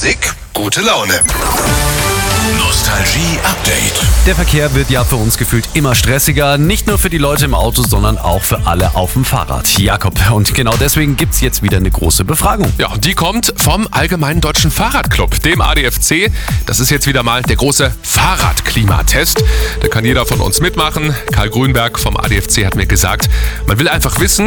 Musik, gute Laune. Nostalgie Update. Der Verkehr wird ja für uns gefühlt immer stressiger, nicht nur für die Leute im Auto, sondern auch für alle auf dem Fahrrad. Jakob, und genau deswegen gibt's jetzt wieder eine große Befragung. Ja, und die kommt vom Allgemeinen Deutschen Fahrradclub, dem ADFC. Das ist jetzt wieder mal der große Fahrradklimatest. Da kann jeder von uns mitmachen. Karl Grünberg vom ADFC hat mir gesagt, man will einfach wissen,